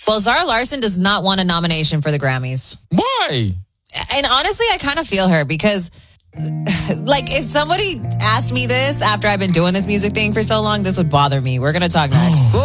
Well, Zara Larsson does not want a nomination for the Grammys. Why? And honestly, I kind of feel her because, like, if somebody asked me this after I've been doing this music thing for so long, this would bother me. We're going to talk next.